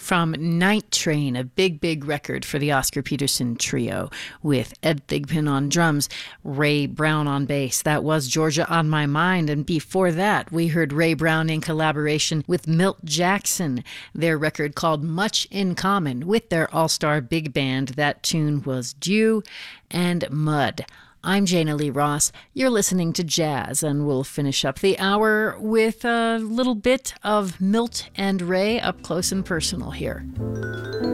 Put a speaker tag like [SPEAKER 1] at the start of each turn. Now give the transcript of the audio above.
[SPEAKER 1] From Night Train, a big record for the Oscar Peterson Trio, with Ed Thigpen on drums, Ray Brown on bass. That was Georgia on My Mind, and before that we heard Ray Brown in collaboration with Milt Jackson, their record called Much in Common with their all-star big band. That tune was Dew and Mud. I'm Jana Lee Ross. You're listening to Jazz, and we'll finish up the hour with a little bit of Milt and Ray up close and personal here.